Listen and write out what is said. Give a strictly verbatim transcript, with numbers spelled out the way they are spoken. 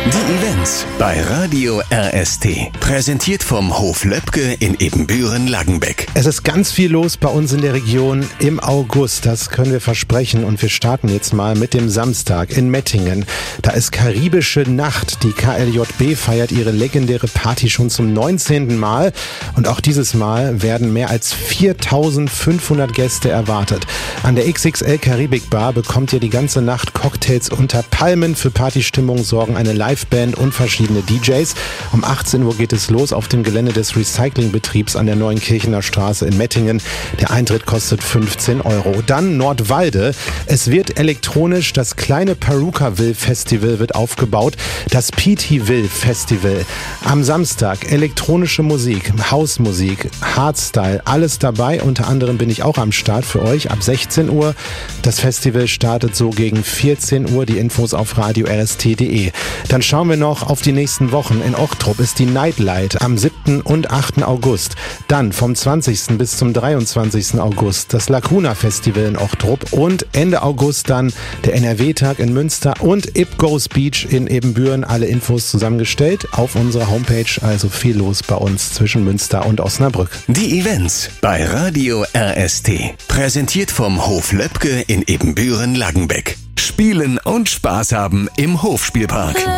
Die Events bei Radio R S T. Präsentiert vom Hof Löbke in Ebenbüren-Langenbeck. Es ist ganz viel los bei uns in der Region im August, das können wir versprechen. Und wir starten jetzt mal mit dem Samstag in Mettingen. Da ist Karibische Nacht. Die K L J B feiert ihre legendäre Party schon zum neunzehnten Mal. Und auch dieses Mal werden mehr als viertausendfünfhundert Gäste erwartet. An der X X L Karibik Bar bekommt ihr die ganze Nacht Cocktails unter Palmen. Für Partystimmung sorgen eine Liveband und verschiedene D Js. Um achtzehn Uhr geht es los auf dem Gelände des Recyclingbetriebs an der Neuenkirchener Straße in Mettingen. Der Eintritt kostet fünfzehn Euro. Dann Nordwalde. Es wird elektronisch. Das kleine Perukaville Festival wird aufgebaut. Das Peteyville Festival. Am Samstag elektronische Musik, Hausmusik, Hardstyle, alles dabei. Unter anderem bin ich auch am Start für euch ab sechzehn Uhr. Das Festival startet so gegen vierzehn Uhr. Die Infos auf radio r s t punkt d e. Dann schauen wir noch auf die nächsten Wochen. In Ochtrup ist die Nightlight am siebten und achten August. Dann vom zwanzigsten bis zum dreiundzwanzigsten August das Lacuna Festival in Ochtrup und Ende August dann der N R W-Tag in Münster und It Goes Beach in Ebenbüren. Alle Infos zusammengestellt auf unserer Homepage. Also viel los bei uns zwischen Münster und Osnabrück. Die Events bei Radio R S T. Präsentiert vom Hof Löbke in Ebenbüren-Langenbeck. Spielen und Spaß haben im Hofspielpark.